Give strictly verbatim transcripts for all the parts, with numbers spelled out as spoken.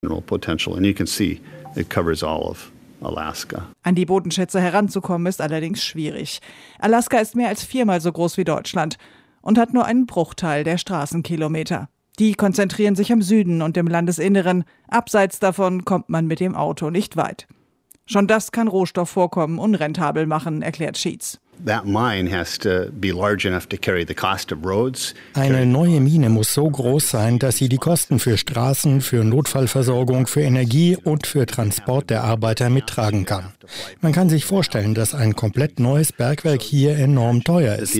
Potential, and you can see it covers all of Alaska. An die Bodenschätze heranzukommen ist allerdings schwierig. Alaska ist mehr als viermal so groß wie Deutschland und hat nur einen Bruchteil der Straßenkilometer. Die konzentrieren sich im Süden und im Landesinneren. Abseits davon kommt man mit dem Auto nicht weit. Schon das kann Rohstoffvorkommen unrentabel machen, erklärt Sheets. Eine neue Mine muss so groß sein, dass sie die Kosten für Straßen, für Notfallversorgung, für Energie und für Transport der Arbeiter mittragen kann. Man kann sich vorstellen, dass ein komplett neues Bergwerk hier enorm teuer ist.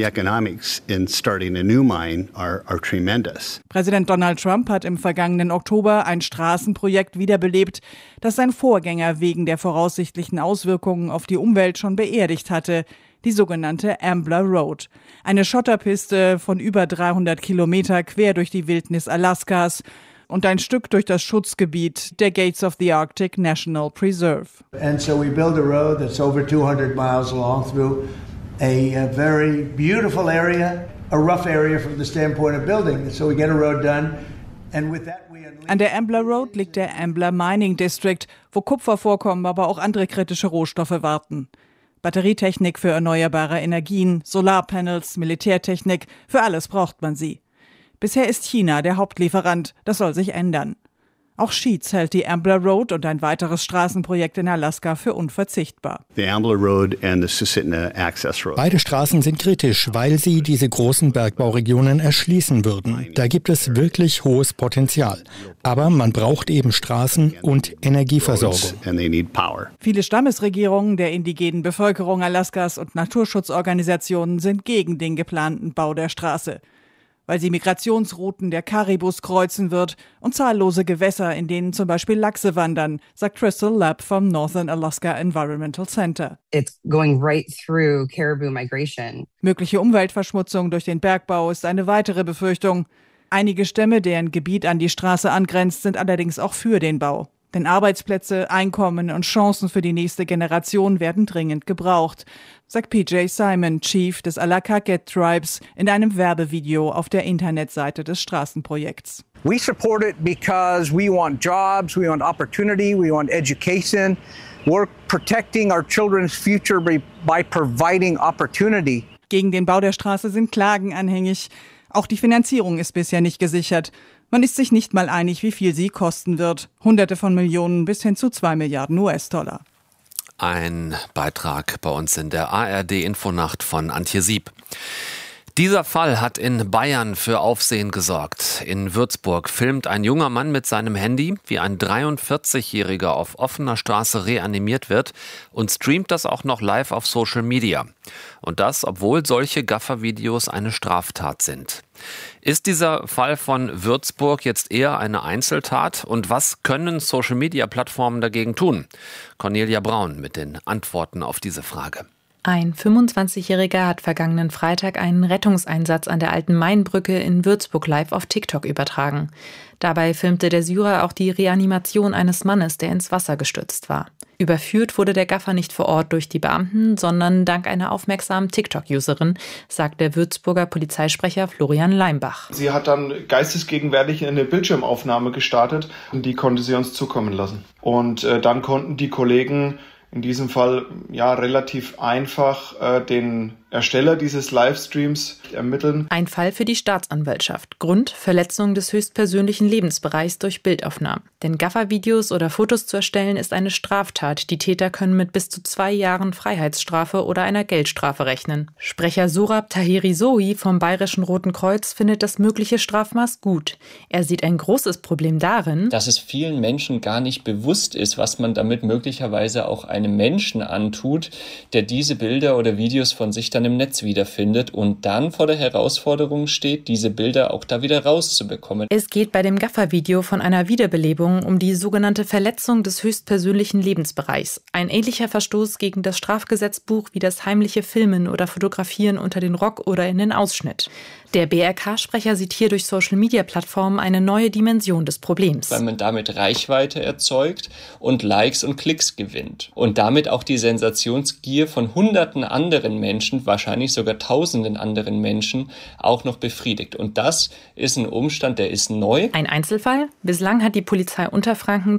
Präsident Donald Trump hat im vergangenen Oktober ein Straßenprojekt wiederbelebt, das sein Vorgänger wegen der voraussichtlichen Auswirkungen auf die Umwelt schon beerdigt hatte. Die sogenannte Ambler Road. Eine Schotterpiste von über dreihundert Kilometer quer durch die Wildnis Alaskas und ein Stück durch das Schutzgebiet der Gates of the Arctic National Preserve. And so we build a road that's over two hundred miles long through a, a very beautiful area, a rough area from the standpoint of building. So we get a road done. And with that we An der Ambler Road liegt der Ambler Mining District, wo Kupfervorkommen, aber auch andere kritische Rohstoffe warten. Batterietechnik für erneuerbare Energien, Solarpanels, Militärtechnik, für alles braucht man sie. Bisher ist China der Hauptlieferant, das soll sich ändern. Auch Sheets hält die Ambler Road und ein weiteres Straßenprojekt in Alaska für unverzichtbar. The Ambler Road and the Susitna Access Road. Beide Straßen sind kritisch, weil sie diese großen Bergbauregionen erschließen würden. Da gibt es wirklich hohes Potenzial. Aber man braucht eben Straßen und Energieversorgung. And they need power. Viele Stammesregierungen der indigenen Bevölkerung Alaskas und Naturschutzorganisationen sind gegen den geplanten Bau der Straße, weil sie Migrationsrouten der Karibus kreuzen wird und zahllose Gewässer, in denen zum Beispiel Lachse wandern, sagt Crystal Lapp vom Northern Alaska Environmental Center. It's going right through caribou migration. Mögliche Umweltverschmutzung durch den Bergbau ist eine weitere Befürchtung. Einige Stämme, deren Gebiet an die Straße angrenzt, sind allerdings auch für den Bau. Denn Arbeitsplätze, Einkommen und Chancen für die nächste Generation werden dringend gebraucht, sagt P J Simon, Chief des Alakaket Tribes, in einem Werbevideo auf der Internetseite des Straßenprojekts. We support it because we want jobs, we want opportunity, we want education. We're protecting our children's future by providing opportunity. Gegen den Bau der Straße sind Klagen anhängig. Auch die Finanzierung ist bisher nicht gesichert. Man ist sich nicht mal einig, wie viel sie kosten wird. Hunderte von Millionen bis hin zu zwei Milliarden U S-Dollar. Ein Beitrag bei uns in der A R D-Infonacht von Antje Sieb. Dieser Fall hat in Bayern für Aufsehen gesorgt. In Würzburg filmt ein junger Mann mit seinem Handy, wie ein dreiundvierzigjähriger auf offener Straße reanimiert wird und streamt das auch noch live auf Social Media. Und das, obwohl solche Gaffer-Videos eine Straftat sind. Ist dieser Fall von Würzburg jetzt eher eine Einzeltat? Und was können Social-Media-Plattformen dagegen tun? Cornelia Braun mit den Antworten auf diese Frage. Ein fünfundzwanzigjähriger hat vergangenen Freitag einen Rettungseinsatz an der Alten Mainbrücke in Würzburg live auf TikTok übertragen. Dabei filmte der Syrer auch die Reanimation eines Mannes, der ins Wasser gestürzt war. Überführt wurde der Gaffer nicht vor Ort durch die Beamten, sondern dank einer aufmerksamen TikTok-Userin, sagt der Würzburger Polizeisprecher Florian Leimbach. Sie hat dann geistesgegenwärtig eine Bildschirmaufnahme gestartet und die konnte sie uns zukommen lassen. Und äh, dann konnten die Kollegen in diesem Fall ja relativ einfach äh, den Ersteller dieses Livestreams ermitteln. Ein Fall für die Staatsanwaltschaft. Grund: Verletzung des höchstpersönlichen Lebensbereichs durch Bildaufnahmen. Denn Gaffer-Videos oder Fotos zu erstellen ist eine Straftat. Die Täter können mit bis zu zwei Jahren Freiheitsstrafe oder einer Geldstrafe rechnen. Sprecher Surab Tahiri Sohi vom Bayerischen Roten Kreuz findet das mögliche Strafmaß gut. Er sieht ein großes Problem darin, dass es vielen Menschen gar nicht bewusst ist, was man damit möglicherweise auch einem Menschen antut, der diese Bilder oder Videos von sich dann im Netz wiederfindet und dann vor der Herausforderung steht, diese Bilder auch da wieder rauszubekommen. Es geht bei dem Gaffer-Video von einer Wiederbelebung um die sogenannte Verletzung des höchstpersönlichen Lebensbereichs. Ein ähnlicher Verstoß gegen das Strafgesetzbuch wie das heimliche Filmen oder Fotografieren unter den Rock oder in den Ausschnitt. Der B R K-Sprecher sieht hier durch Social-Media-Plattformen eine neue Dimension des Problems. Weil man damit Reichweite erzeugt und Likes und Klicks gewinnt. Und damit auch die Sensationsgier von hunderten anderen Menschen wahrscheinlich sogar tausenden anderen Menschen auch noch befriedigt. Und das ist ein Umstand, der ist neu. Ein Einzelfall? Bislang hat die Polizei Unterfranken